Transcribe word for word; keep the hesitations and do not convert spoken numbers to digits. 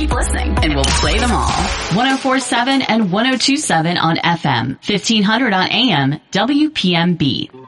Keep listening and we'll play them all. one oh four point seven and one oh two point seven on F M, fifteen hundred on A M, W P M B.